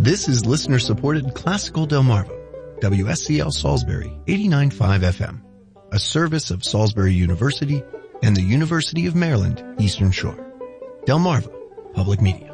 This is listener-supported Classical Delmarva, WSCL Salisbury 89.5 FM, a service of Salisbury University and the University of Maryland, Eastern Shore. Delmarva Public Media.